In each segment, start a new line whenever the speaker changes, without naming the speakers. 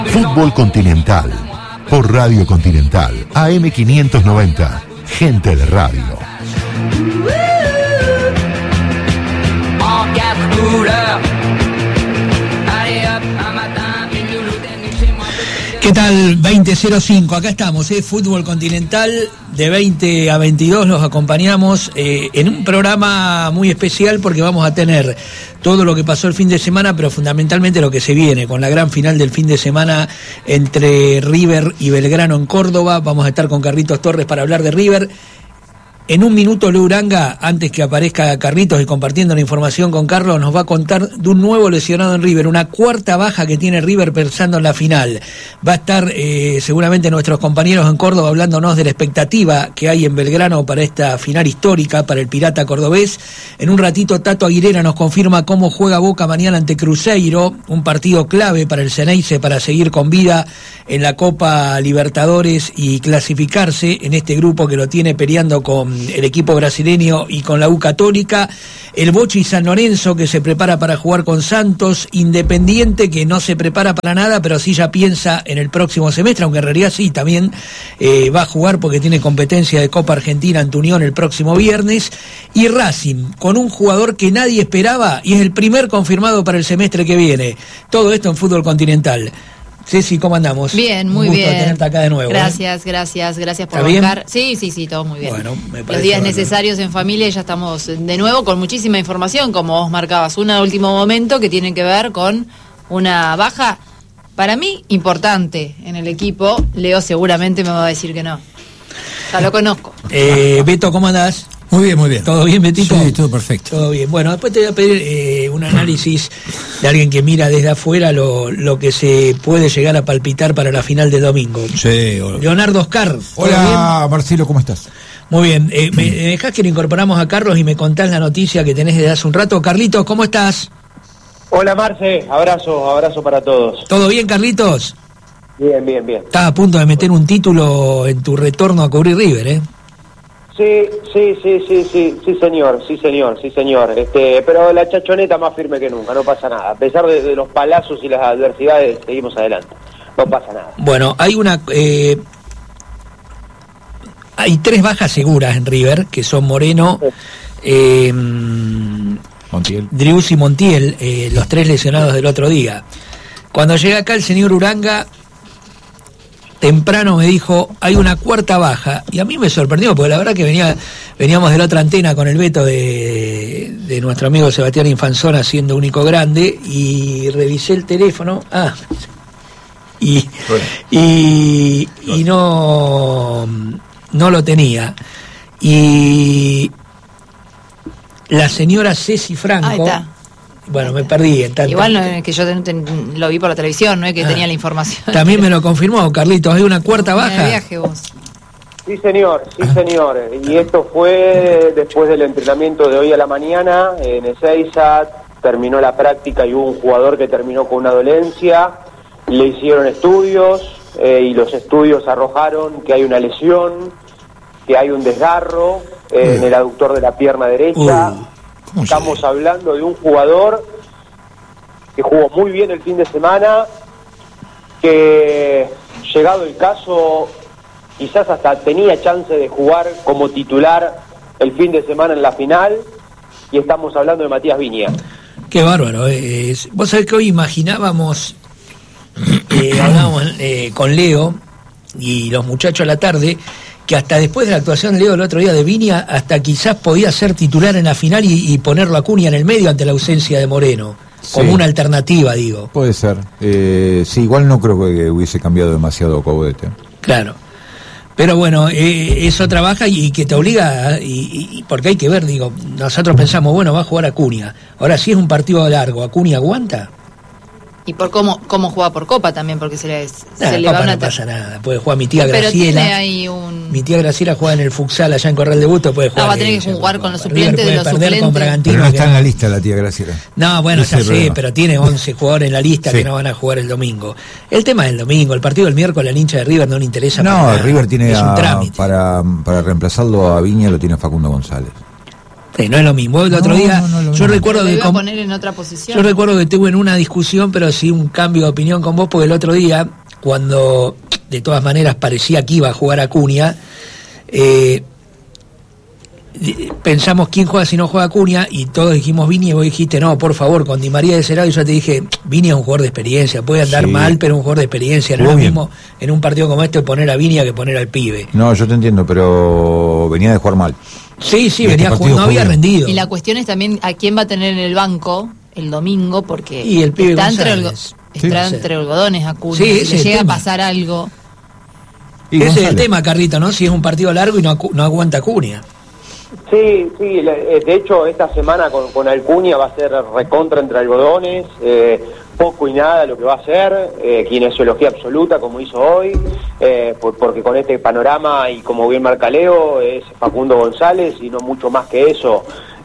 Fútbol Continental, por Radio Continental, AM590, gente de radio.
¿Qué tal? 20:05, acá estamos, Fútbol Continental, de 20 a 22 los acompañamos en un programa muy especial porque vamos a tener todo lo que pasó el fin de semana, pero fundamentalmente lo que se viene con la gran final del fin de semana entre River y Belgrano en Córdoba. Vamos a estar con Carlitos Torres para hablar de River. En un minuto, Leo Uranga, antes que aparezca Carlitos y compartiendo la información con Carlos, nos va a contar de un nuevo lesionado en River, una cuarta baja que tiene River pensando en la final. Va a estar seguramente nuestros compañeros en Córdoba hablándonos de la expectativa que hay en Belgrano para esta final histórica, para el Pirata cordobés. En un ratito, Tato Aguilera nos confirma cómo juega Boca mañana ante Cruzeiro, un partido clave para el Ceneice para seguir con vida en la Copa Libertadores y clasificarse en este grupo que lo tiene peleando con el equipo brasileño y con la U Católica. El Bochi San Lorenzo, que se prepara para jugar con Santos. Independiente, que no se prepara para nada, pero sí ya piensa en el próximo semestre, aunque en realidad sí, también va a jugar porque tiene competencia de Copa Argentina ante Unión el próximo viernes. Y Racing, con un jugador que nadie esperaba y es el primer confirmado para el semestre que viene. Todo esto en Fútbol Continental. Ceci, ¿cómo andamos?
Bien, muy
bien. Un gusto tenerte acá de nuevo.
Gracias por bancar. Sí, todo muy bien.
Bueno, me parece
los días necesarios en familia y ya estamos de nuevo con muchísima información, como vos marcabas, una de último momento que tiene que ver con una baja, para mí, importante en el equipo. Leo seguramente me va a decir que no. Ya lo conozco.
Beto, ¿cómo andás?
Muy bien.
¿Todo bien, Betito?
Sí, todo perfecto.
Todo bien. Bueno, después te voy a pedir un análisis de alguien que mira desde afuera lo que se puede llegar a palpitar para la final de domingo.
Sí. Hola.
Leonardo Oscar.
Hola, bien? Marcelo, ¿cómo estás?
Muy bien. ¿Me dejás que le incorporamos a Carlos y me contás la noticia que tenés desde hace un rato? Carlitos, ¿cómo estás?
Hola, Marce. Abrazo para todos.
¿Todo bien, Carlitos?
Bien.
Estás a punto de meter un título en tu retorno a cubrir River, ¿eh?
Sí, señor. Pero la chachoneta más firme que nunca, no pasa nada. A pesar de los palazos y las adversidades, seguimos adelante. No pasa nada.
Bueno, hay tres bajas seguras en River, que son Moreno,
Montiel.
Driussi y Montiel, los tres lesionados del otro día. Cuando llega acá el señor Uranga, temprano me dijo, hay una cuarta baja, y a mí me sorprendió, porque la verdad que veníamos de la otra antena con el Beto de nuestro amigo Sebastián Infanzón siendo único grande, y revisé el teléfono, y no lo tenía. Y la señora Ceci Franco...
Ahí está.
Bueno, me perdí en tanto.
Igual no es que yo lo vi por la televisión, no es que tenía la información.
También me lo confirmó, Carlitos, ¿hay una cuarta baja?
Viaje vos.
Sí, señor. Y esto fue después del entrenamiento de hoy a la mañana en Ezeiza. Terminó la práctica y hubo un jugador que terminó con una dolencia. Le hicieron estudios y los estudios arrojaron que hay una lesión, que hay un desgarro en el aductor de la pierna derecha. Estamos hablando de un jugador que jugó muy bien el fin de semana, que llegado el caso quizás hasta tenía chance de jugar como titular el fin de semana en la final, y estamos hablando de Matías Viña.
Qué bárbaro. Vos sabés que hoy imaginábamos, hablábamos con Leo y los muchachos a la tarde, que hasta después de la actuación de Leo el otro día de Viña, hasta quizás podía ser titular en la final y ponerlo a Cunha en el medio ante la ausencia de Moreno, como una alternativa, digo.
Puede ser. Sí, igual no creo que hubiese cambiado demasiado Caudete.
Claro. Pero bueno, eso trabaja y que te obliga, porque hay que ver, digo, nosotros pensamos, bueno, va a jugar a Cunha. Ahora, si es un partido largo, ¿a Cunha aguanta?
Y por cómo juega por Copa también, porque se le va una...
No pasa nada, puede jugar mi tía Graciela.
Tiene ahí
Mi tía Graciela juega en el futsal allá en Corral de Busto, puede jugar.
Va a tener que jugar con los suplentes de los suplentes.
Pero no está en la lista la tía Graciela.
No, bueno, ya sé, pero tiene 11 jugadores en la lista que no van a jugar el domingo. El tema del domingo, el partido del miércoles al hincha de River no le interesa.
No, River tiene
es un trámite.
Para reemplazarlo a Viña lo tiene Facundo González.
Sí, no es lo mismo. El otro día, yo recuerdo
que
que
iba a poner en otra posición.
Yo recuerdo que tuve en una discusión, pero sí un cambio de opinión con vos, porque el otro día, cuando de todas maneras parecía que iba a jugar Acuña, pensamos quién juega si no juega Acuña, y todos dijimos Vini, y vos dijiste no, por favor, con Di María de ese lado, y yo te dije, Vini es un jugador de experiencia, puede andar mal, pero es un jugador de experiencia, no es lo mismo en un partido como este poner a Vini que poner al pibe.
No, yo te entiendo, pero venía de jugar mal.
Sí, venía jugando, no había rendido.
Y la cuestión es también a quién va a tener en el banco el domingo, porque
y el pibe
está entre algodones Acuña, si le llega a pasar algo.
Ese es el tema, Carlito, ¿no? Si es un partido largo y no aguanta Acuña.
Sí, de hecho esta semana con Acuña va a ser recontra entre algodones, poco y nada lo que va a hacer, kinesiología absoluta como hizo hoy, porque con este panorama y como bien marca Leo es Facundo González y no mucho más que eso.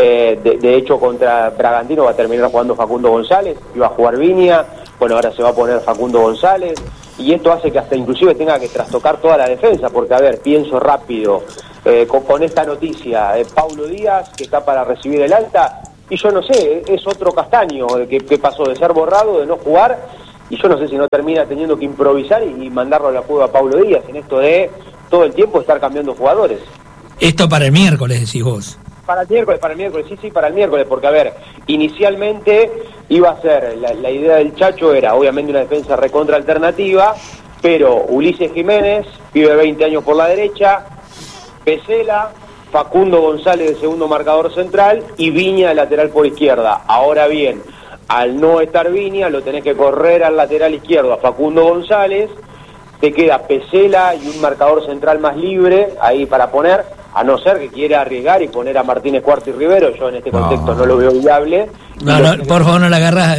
De hecho contra Bragantino va a terminar jugando Facundo González, iba a jugar Viña, bueno, ahora se va a poner Facundo González, y esto hace que hasta inclusive tenga que trastocar toda la defensa, porque a ver, pienso rápido, con esta noticia, Paulo Díaz, que está para recibir el alta, y yo no sé, es otro Castaño, que pasó de ser borrado, de no jugar, y yo no sé si no termina teniendo que improvisar y mandarlo a la juega a Paulo Díaz, en esto de todo el tiempo estar cambiando jugadores.
Esto para el miércoles, decís vos.
Para el miércoles, sí, para el miércoles, porque a ver, inicialmente iba a ser, la idea del Chacho era obviamente una defensa recontra alternativa, pero Ulises Jiménez, pibe de 20 años por la derecha, Pesela, Facundo González de segundo marcador central y Viña de lateral por izquierda. Ahora bien, al no estar Viña, lo tenés que correr al lateral izquierdo a Facundo González, te queda Pesela y un marcador central más libre ahí para poner, a no ser que quiera arriesgar y poner a Martínez Cuarto y Rivero. Yo en este contexto no lo veo viable.
Por favor, no la agarras,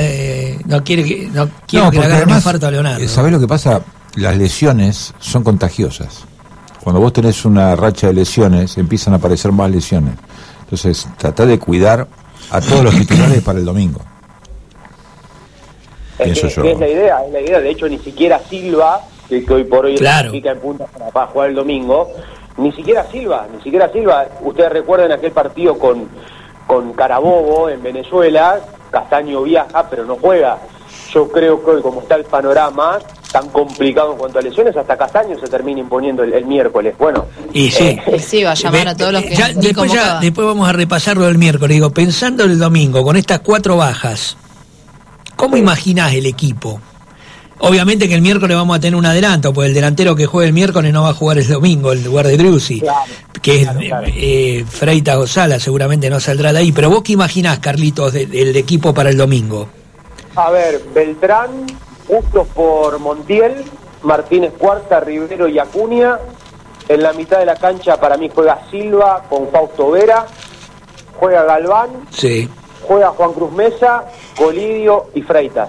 no quiero que la agarres un infarto a Leonardo.
¿Sabés lo que pasa? Las lesiones son contagiosas. Cuando vos tenés una racha de lesiones, empiezan a aparecer más lesiones. Entonces, tratá de cuidar a todos los titulares para el domingo. Pienso yo.
Es la idea. De hecho, ni siquiera Silva, que hoy por hoy pica en punta para jugar el domingo, ni siquiera Silva. Ustedes recuerdan aquel partido con Carabobo en Venezuela, Castaño viaja, pero no juega. Yo creo que hoy, como está el panorama tan complicado en cuanto a lesiones, hasta Castaño se termina imponiendo el miércoles. Bueno,
y sí,
va a llamar a todos los que
después vamos a repasarlo el miércoles. Digo, pensando el domingo con estas 4 bajas, ¿cómo imaginás el equipo? Obviamente que el miércoles vamos a tener un adelanto, pues el delantero que juegue el miércoles no va a jugar el domingo en lugar de Driussi, que es Freitas o Sala, seguramente no saldrá de ahí. Pero vos qué imaginás, Carlitos, del equipo para el domingo.
A ver, Beltrán, Bustos por Montiel, Martínez Cuarta, Rivero y Acuña. En la mitad de la cancha para mí juega Silva con Fausto Vera, juega Galván, juega Juan Cruz Mesa, Colidio y Freitas.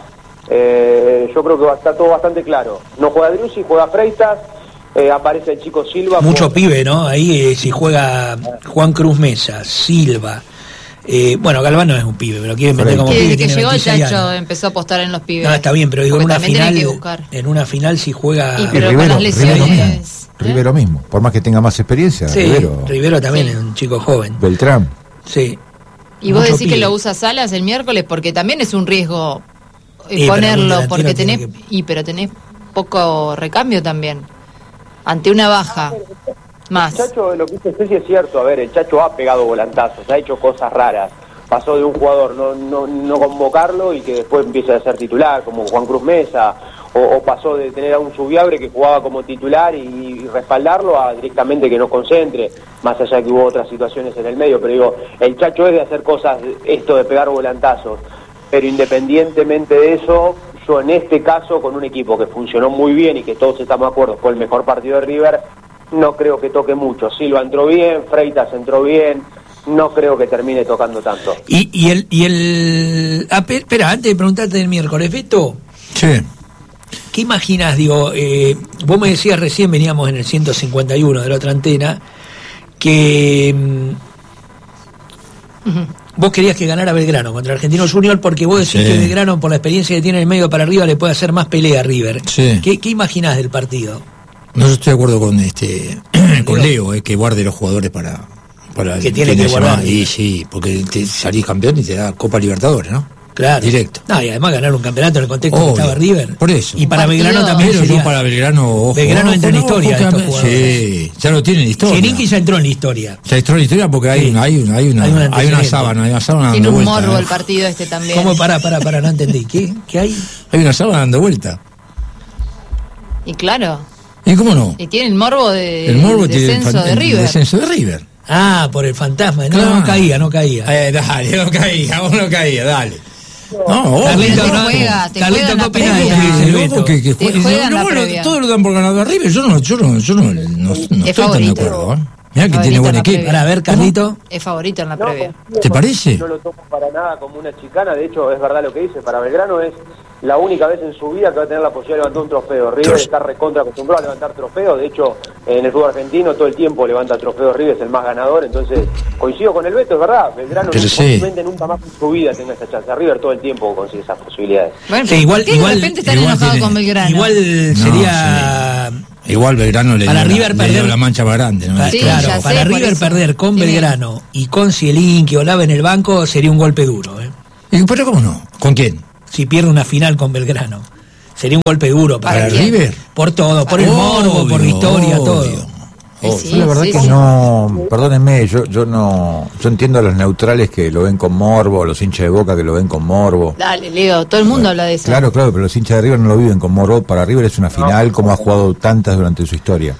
Yo creo que está todo bastante claro. No juega Driussi, juega Freitas, aparece el chico Silva.
Mucho pibe, ¿no? Ahí si juega Juan Cruz Mesa, Silva. Bueno, Galván no es un pibe, pero quieren meter como pibe.
Que llegó el Chacho empezó a apostar en los pibes.
No, está bien, pero digo, en una final si juega...
pero Rivero, con las lesiones...
Rivero mismo, por más que tenga más experiencia.
Sí, Rivero también es un chico joven.
Beltrán.
Sí.
Y vos decís que lo usa Salas el miércoles, porque también es un riesgo ponerlo, porque tenés tenés poco recambio también ante una baja más.
El Chacho, lo que dice Ceci es cierto. A ver, el Chacho ha pegado volantazos, ha hecho cosas raras, pasó de un jugador no convocarlo y que después empieza a ser titular, como Juan Cruz Mesa, o pasó de tener a un Subiabre que jugaba como titular y respaldarlo a directamente que no concentre, más allá de que hubo otras situaciones en el medio. Pero digo, el Chacho es de hacer cosas, esto de pegar volantazos. Pero independientemente de eso, yo en este caso, con un equipo que funcionó muy bien y que todos estamos de acuerdo, fue el mejor partido de River, no creo que toque mucho. Silva entró bien, Freitas entró bien, no creo que termine tocando tanto.
Espera, antes de preguntarte del miércoles, Beto, ¿qué imaginas? Digo, vos me decías recién, veníamos en el 151 de la otra antena, que... Vos querías que ganara Belgrano contra Argentino Junior, porque vos decís que Belgrano, por la experiencia que tiene en el medio para arriba, le puede hacer más pelea a River. ¿Qué imaginás del partido?
No, yo estoy de acuerdo con con Leo, que guarde los jugadores para
que tiene que guardar.
Y sí, porque te salís campeón y te da Copa Libertadores, ¿no?
Claro.
Directo.
No, y además ganar un campeonato en el contexto
Obvio.
que estaba River.
Por eso.
Y para
Partido.
Belgrano también.
Pero yo
sería-
para Belgrano, ojo.
Belgrano entra en la
ojo,
historia de estos
porque-
jugadores.
Sí, ya lo tiene en la historia.
Zielinski ya entró en la historia.
Ya entró en la historia porque hay
Sí.
una
Hay un
hay una
antecedente.
sábana
Tiene
dando
un
vuelta.
morbo
¿eh?
el partido este también.
¿Cómo? Para, no entendí. ¿Qué hay?
Hay una sábana dando vuelta.
Y claro,
¿Y cómo no?
y tiene el morbo de
El morbo
el
tiene
descenso de
el
River.
descenso de River.
Ah, por el fantasma. No,
Claro.
no caía.
Dale, vos no caía, dale. No, ojo.
Carlito,
Te
no.
juega, te
Carlito,
juega en
¿qué
la
opinás?
previa.
Dice el Beto.
Que
Te juega en la
bueno,
previa.
todos lo dan por ganado a River. Yo no estoy tan de
favorito.
acuerdo. Mirá que
Favorito
tiene buen
en la
equipo.
previa.
Para ver, Carlito.
Es favorito en la
No,
previa.
¿Te parece?
No lo tomo para nada como una chicana, de hecho es verdad lo que dice, para Belgrano es la única vez en su vida que va a tener la posibilidad de levantar un trofeo. River está recontra acostumbrado a levantar trofeos, de hecho en el fútbol argentino todo el tiempo levanta trofeos River, es el más ganador, entonces coincido con el Beto, es verdad, Belgrano
Pero sí.
posiblemente nunca más en su vida tenga esa chance, River todo el tiempo consigue esas posibilidades.
Bueno,
Sí, igual-
¿por qué
igual-
de repente están
igual
enojados
tiene-
con Belgrano?
Igual sería.
Igual Belgrano le
Para
dio
River
le dio
perder-
la mancha más grande, ¿no?
Sí,
Claro,
ya sé,
para
por
River
eso.
perder con
Tiene-
Belgrano y con Zielinski o Lava en el banco sería un golpe duro.
Pero ¿cómo no? ¿Con quién?
Si pierde una final con Belgrano. Sería un golpe duro
¿Para
quién?
River?
Por todo, por el morbo, por la historia, todo.
Sí,
Yo la verdad
sí,
que
sí.
no, perdónenme, yo entiendo a los neutrales que lo ven con morbo, a los hinchas de Boca que lo ven con morbo.
Dale, Leo, todo el mundo habla de eso.
Claro, pero los hinchas de River no lo viven con morbo. Para River es una final como ha jugado tantas durante su historia.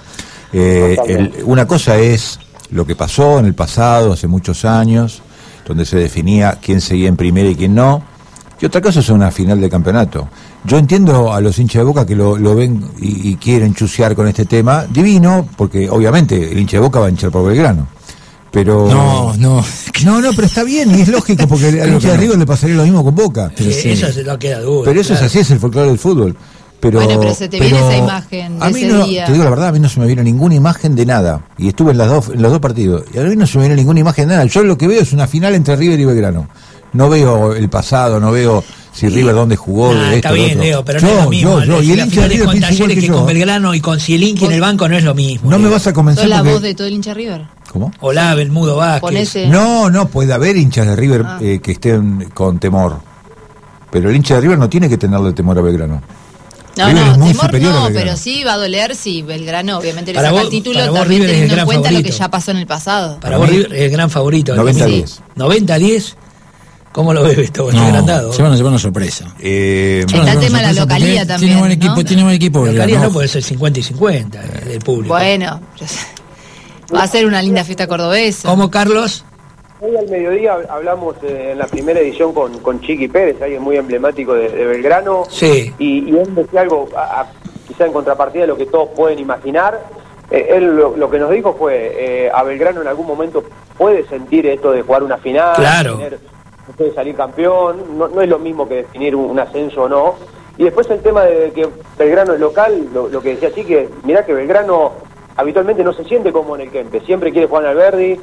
Una cosa es lo que pasó en el pasado, hace muchos años, donde se definía quién seguía en primera y quién no. Y otra cosa es una final de campeonato. Yo entiendo a los hinchas de Boca que lo ven y quieren chusear con este tema. Divino, porque obviamente el hincha de Boca va a hinchar por Belgrano. Pero
No.
pero está bien y es lógico porque al hincha de River le pasaría lo mismo con Boca.
Eso se lo queda duro.
Pero eso es así, es el folclore del fútbol.
Bueno, pero se te viene esa imagen de
a mí
ese
no,
día.
te digo la verdad, a mí no se me viene ninguna imagen de nada. Y estuve en los dos partidos. Y a mí no se me viene ninguna imagen de nada. Yo lo que veo es una final entre River y Belgrano. No veo el pasado, no veo si River dónde jugó. de esto,
Está
de
bien,
otro.
Leo, pero no es lo mismo.
Y el
la
hincha de
final de
River
con
piensa igual
Talleres
que
que con
yo.
Belgrano y con Zielinski en el banco no es lo mismo.
No me
Leo.
vas a convencer
¿Sos la
porque...
voz de todo el hincha River?
¿Cómo?
Olave, el Mudo Vázquez.
Ponese...
No, puede haber hinchas de River que estén con temor. Pero el hincha de River no tiene que tenerle temor a Belgrano.
No,
River es muy
temor
superior a
no,
Belgrano.
pero sí va a doler si Belgrano obviamente le
Para
saca
vos-
el título,
para vos
también
River es el
teniendo en
gran
cuenta lo que
favorito.
ya pasó en el pasado.
Para vos River es el gran favorito.
90-10.
90-10. ¿Cómo lo ves, Beto? Está agrandado.
Se van a llevar una sorpresa.
Está el tema de la localía también,
Tiene buen equipo,
¿no?
tiene buen equipo.
La localidad
Belgrano.
no puede ser 50 y 50 del público.
Bueno, va a ser una linda fiesta cordobesa.
¿Cómo, Carlos?
Hoy al mediodía hablamos en la primera edición con Chiqui Pérez, alguien muy emblemático de Belgrano.
Sí.
Y él decía algo, quizá en contrapartida de lo que todos pueden imaginar. Él lo que nos dijo fue, a Belgrano en algún momento puede sentir esto de jugar una final,
Claro.
puede salir campeón, no es lo mismo que definir un ascenso o no. Y después el tema de que Belgrano es local, lo que decía Chiqui, mirá que Belgrano habitualmente no se siente como en el Kempes, siempre quiere jugar en Alberdi.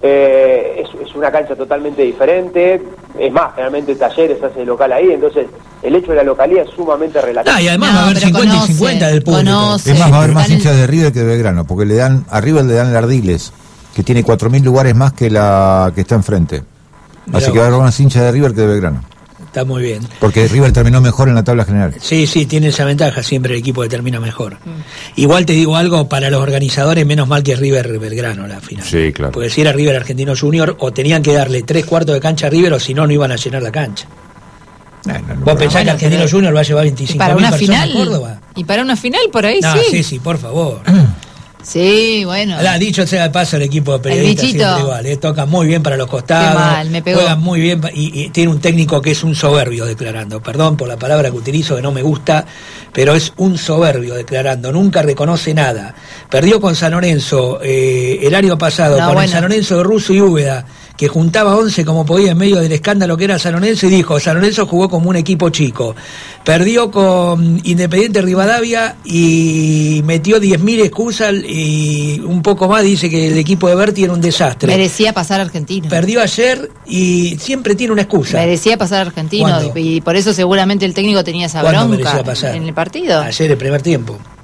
Es una cancha totalmente diferente, es más, generalmente Talleres hace local ahí, entonces el hecho de la localía es sumamente relativo.
Y además
No,
va a haber
pero
50
conoce,
y 50 del público.
conoce.
Es más, va a haber más
Están en-
hinchas de River que de Belgrano, porque a River le dan el Ardiles, que tiene 4.000 lugares más que la que está enfrente.
Mirá
Así que va a haber más hinchas de River que de Belgrano.
Está muy bien.
Porque River terminó mejor en la tabla general.
Sí, tiene esa ventaja siempre el equipo que termina mejor. Igual te digo algo, para los organizadores, menos mal que River Belgrano la final.
Sí, claro.
Porque si era River Argentino Junior, o tenían que darle 3/4 de cancha a River, o si no, no iban a llenar la cancha. Vos pensás que Argentino
pero-
Junior va a llevar
¿Y
25.000
para una
personas
final?
a Córdoba?
¿Y para una final por ahí?
No,
sí.
sí, por favor.
Sí, bueno.
Dicho sea de paso, el equipo de periodistas
bichito.
siempre igual, toca muy bien para los costados,
Qué mal, me pegó.
juegan muy bien y tiene un técnico que es un soberbio declarando, perdón por la palabra que utilizo que no me gusta, pero es un soberbio declarando, nunca reconoce nada. Perdió con San Lorenzo el año pasado,
No,
con el
bueno.
San Lorenzo de Russo y Úbeda, que juntaba 11 como podía en medio del escándalo que era San Lorenzo, y dijo, San Lorenzo jugó como un equipo chico. Perdió con Independiente Rivadavia y metió 10.000 excusas y un poco más, dice que el equipo de Berti era un desastre.
Merecía pasar a Argentina.
Perdió ayer y siempre tiene una excusa.
Merecía pasar a Argentino
¿Cuándo?
y por eso seguramente el técnico tenía esa
¿Cuándo
bronca
merecía pasar?
en el partido.
Ayer, el primer tiempo.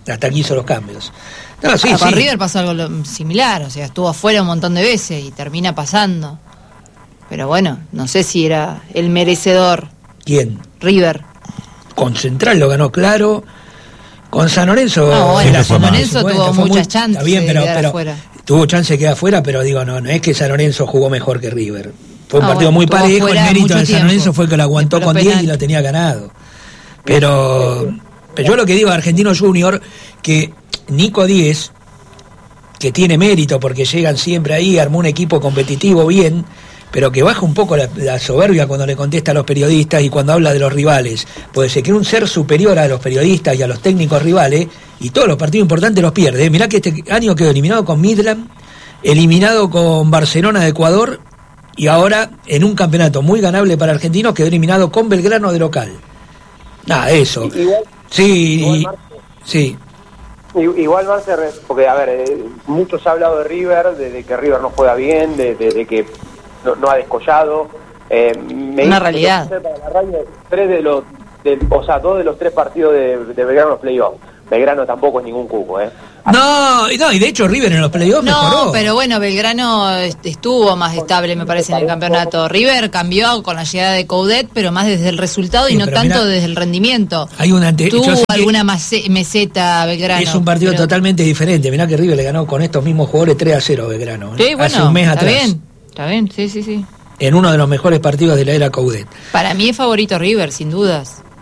hasta que hizo los cambios. No, sí,
Con
sí.
River pasó algo similar, o sea, estuvo afuera un montón de veces y termina pasando. Pero bueno, no sé si era el merecedor.
¿Quién?
River.
Con Central lo ganó claro. Con San Lorenzo.
No, bueno,
era
San
más
Lorenzo
50,
tuvo
fue
muchas chances
Está bien,
de
pero
quedar afuera.
tuvo chance de quedar afuera, pero digo, no es que San Lorenzo jugó mejor que River. Fue un
Ah,
partido
bueno,
muy
estuvo
parejo. El
afuera
mérito
mucho
de San
tiempo.
Lorenzo fue que lo aguantó
Después
con
los
10 y
penales.
lo tenía ganado. Pero yo lo que digo a Argentino Junior, que Nico Díez, que tiene mérito porque llegan siempre ahí, armó un equipo competitivo bien, pero que baja un poco la soberbia cuando le contesta a los periodistas y cuando habla de los rivales, pues se cree un ser superior a los periodistas y a los técnicos rivales, y todos los partidos importantes los pierde. Mirá que este año quedó eliminado con Midland, eliminado con Barcelona de Ecuador, y ahora en un campeonato muy ganable para Argentinos quedó eliminado con Belgrano de local. Nada, eso.
Igual,
Sí,
igual,
sí.
Igual Marce, porque a ver, mucho se ha hablado de River, de que River no juega bien, de que no ha descollado.
Una realidad.
Para la radio, dos de los 3 partidos de Belgrano en los playoffs. Belgrano tampoco es ningún cuco,
No, y de hecho River en los playoffs mejoró.
No, pero bueno, Belgrano estuvo más estable, me parece, en el campeonato. River cambió con la llegada de Coudet, pero más desde el resultado
Sí,
y no
pero
tanto
mirá,
desde el rendimiento.
Hay una
Tuvo
yo sé que
alguna meseta Belgrano.
es un partido
pero-
totalmente diferente. Mirá que River le ganó con estos mismos jugadores 3-0 a Belgrano.
Sí, bueno,
hace un mes
está
atrás.
bien, sí.
En uno de los mejores partidos de la era Coudet.
Para mí es favorito River, sin dudas.